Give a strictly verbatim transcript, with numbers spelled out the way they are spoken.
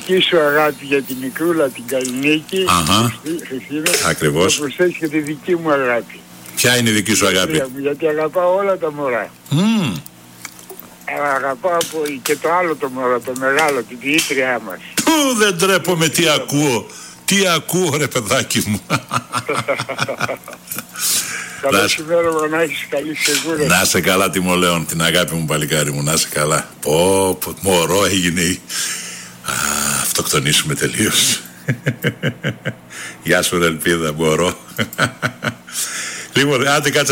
δική σου αγάπη για την μικρούλα την Καλλινίκη, Χριστίνα, ακριβώς. θα προσθέσει και τη δική μου αγάπη. Ποια είναι η δική σου αγάπη? Μου, γιατί αγαπάω όλα τα μωρά. Mm. Αγαπάω από, και το άλλο το μωρό, το μεγάλο, την ποιήτριά μας. Πού δεν τρέπομαι, τι ακούω. Τι ακούω ρε παιδάκι μου. Καλό σημέρωμα, να έχεις καλή σιγούρα. Να σε καλά Τιμολέων, την αγάπη μου παλικάρι μου, να σε καλά. Πω, πω, μωρό έγινε. Α, αυτοκτονήσουμε τελείως. Γεια σου ρε ελπίδα, μωρό. Λοιπόν, άντε κάτσε.